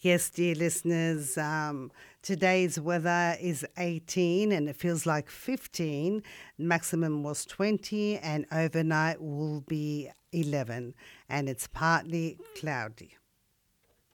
Yes, dear listeners, today's weather is 18 and it feels like 15. Maximum was 20 and overnight will be 11 and it's partly cloudy.